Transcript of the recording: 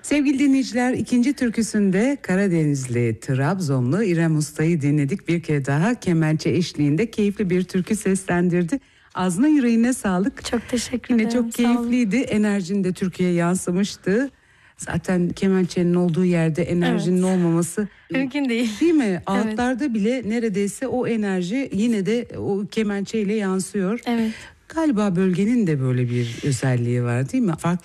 Sevgili dinleyiciler, ikinci türküsünde Karadenizli, Trabzonlu İrem Usta'yı dinledik. Bir kere daha kemençe eşliğinde keyifli bir türkü seslendirdi. Ağzına yüreğine sağlık. Çok teşekkür Yine ederim. çok keyifliydi. Enerjin de Türkiye'ye yansımıştı. Zaten kemençenin olduğu yerde enerjinin olmaması mümkün değil. Değil mi? Altlarda bile neredeyse o enerji yine de o kemençeyle yansıyor. Evet. Galiba bölgenin de böyle bir özelliği var, değil mi? Farklı